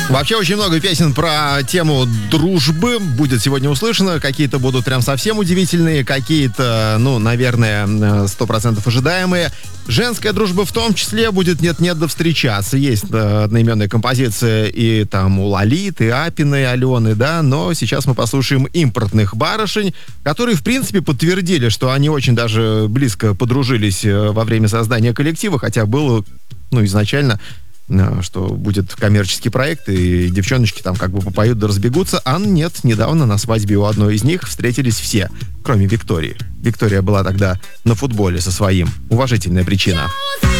Вообще очень много песен про тему дружбы будет сегодня услышано. Какие-то будут прям совсем удивительные, какие-то, наверное, 100% ожидаемые. Женская дружба в том числе будет нет-нет да встречаться. Есть одноименная композиция и там у Лолиты, Апиной, Алены, да, но сейчас мы послушаем импортных барышень, которые, в принципе, подтвердили, что они очень даже близко подружились во время создания коллектива, хотя было, изначально, что будет коммерческий проект, и девчоночки там как бы попоют да разбегутся. А нет, недавно на свадьбе у одной из них встретились все, кроме Виктории. Виктория была тогда на футболе со своим. Уважительная причина.